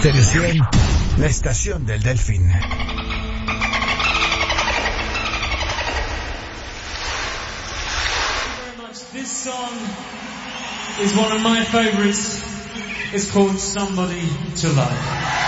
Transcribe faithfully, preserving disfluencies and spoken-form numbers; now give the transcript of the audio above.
Stereo cien, la estación del Delfín. This song is one of my favorites. It's called Somebody to Love.